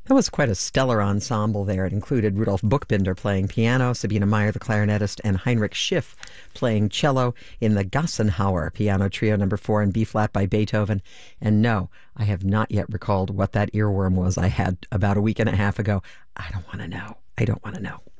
That was quite a stellar ensemble there. It included Rudolf Buchbinder playing piano, Sabine Meyer, the clarinetist, and Heinrich Schiff playing cello in the Gassenhauer Piano Trio Number 4 in B-flat by Beethoven. And no, I have not yet recalled what that earworm was I had about a week and a half ago. I don't want to know. I don't want to know.